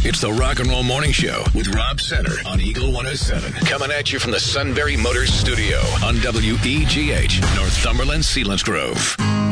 It's the Rock and Roll Morning Show with Rob Center on Eagle 107. Coming at you from the Sunbury Motors Studio on WEGH, Northumberland, Selinsgrove.